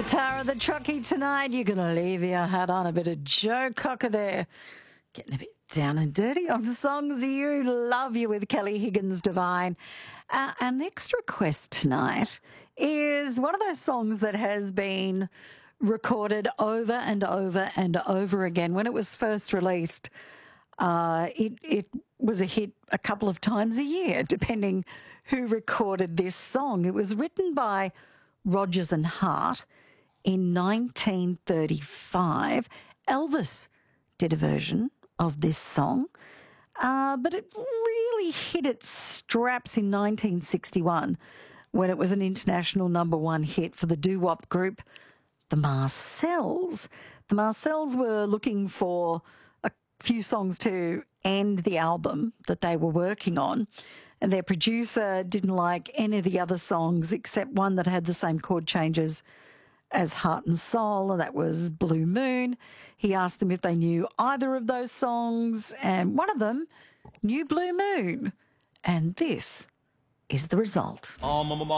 Tara the Truckee tonight. You're going to leave your hat on. A bit of Joe Cocker there. Getting a bit down and dirty on the songs you love you with Kelly Higgins Divine. Our next request tonight is one of those songs that has been recorded over and over and over again. When it was first released, it was a hit a couple of times a year, depending who recorded this song. It was written by Rodgers and Hart in 1935. Elvis did a version of this song, but it really hit its straps in 1961 when it was an international #1 hit for the doo-wop group, the Marcels. The Marcels were looking for a few songs to end the album that they were working on, and their producer didn't like any of the other songs except one that had the same chord changes as Heart and Soul, and that was Blue Moon. He asked them if they knew either of those songs, and one of them knew Blue Moon. And this is the result.